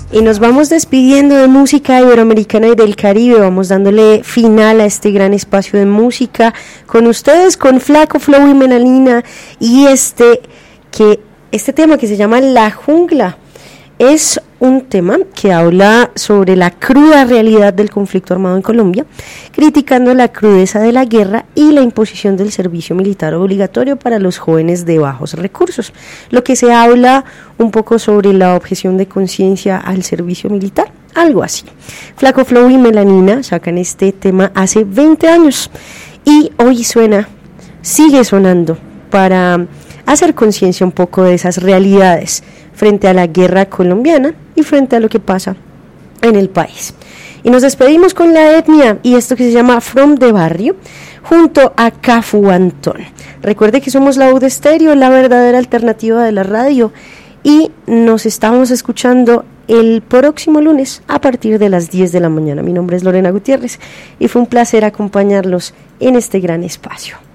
Y nos vamos despidiendo de música iberoamericana y del Caribe, vamos dándole final a este gran espacio de música con ustedes, con Flaco, Flow y Melanina, y este tema que se llama La Jungla. Es un tema que habla sobre la cruda realidad del conflicto armado en Colombia, criticando la crudeza de la guerra y la imposición del servicio militar obligatorio para los jóvenes de bajos recursos. Lo que se habla un poco sobre la objeción de conciencia al servicio militar, algo así. Flaco, Flow y Melanina sacan este tema hace 20 años y hoy sigue sonando para hacer conciencia un poco de esas realidades frente a la guerra colombiana y frente a lo que pasa en el país. Y nos despedimos con La Etnia y esto que se llama From the Barrio, junto a Cafu Antón. Recuerde que somos la UD Estéreo, la verdadera alternativa de la radio, y nos estamos escuchando el próximo lunes a partir de las 10 de la mañana. Mi nombre es Lorena Gutiérrez y fue un placer acompañarlos en este gran espacio.